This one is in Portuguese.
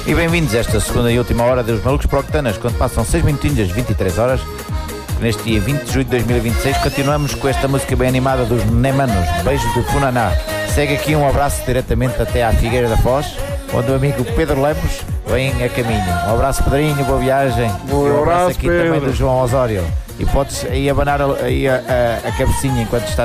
E bem-vindos a esta segunda e última hora dos Malucos para Octanas, quando passam 6 minutinhos das 23 horas. Neste dia 20 de julho de 2026 continuamos com esta música bem animada dos Nemanos, Beijo de Funaná. Segue aqui um abraço diretamente até à Figueira da Foz, onde o amigo Pedro Lemos vem a caminho. Um abraço, Pedrinho, boa viagem. Um abraço aqui Pedro. Também do João Osório. E podes aí abanar a cabecinha enquanto estás